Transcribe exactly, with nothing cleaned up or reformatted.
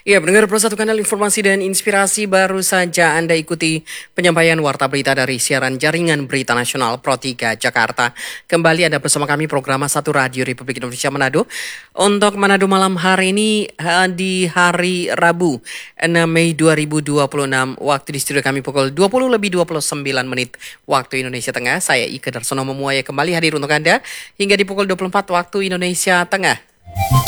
Ya, mendengar Pro satu kanal informasi dan inspirasi baru saja Anda ikuti penyampaian warta berita dari siaran jaringan berita nasional Pro tiga Jakarta. Kembali Anda bersama kami program satu Radio Republik Indonesia Manado. Untuk Manado malam hari ini di hari Rabu enam Mei dua ribu dua puluh enam, waktu di studio kami pukul dua puluh lebih dua puluh sembilan menit waktu Indonesia Tengah. Saya Ika Darsono Memuaya kembali hadir untuk Anda hingga di pukul dua puluh empat waktu Indonesia Tengah.